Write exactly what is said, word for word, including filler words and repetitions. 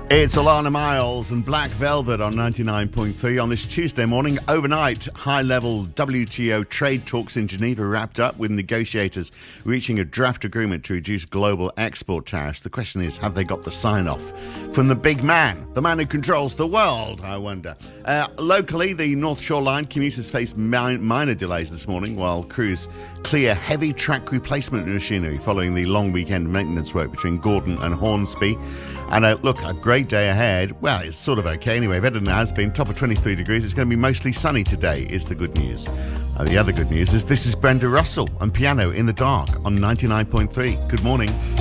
It's Alana Miles and Black Velvet on ninety-nine point three on this Tuesday morning. Overnight, high-level W T O trade talks in Geneva wrapped up with negotiators reaching a draft agreement to reduce global export tariffs. The question is, have they got the sign-off from the big man, the man who controls the world, I wonder. Uh, locally, the North Shore Line commuters faced mi- minor delays this morning while crews clear heavy track replacement machinery following the long weekend maintenance work between Gordon and Hornsby. And uh, look, a great day ahead. Well, it's sort of okay anyway. Better than it has been. Top of twenty-three degrees. It's going to be mostly sunny today, is the good news. Uh, the other good news is this is Brenda Russell and Piano in the Dark on ninety-nine point three. Good morning.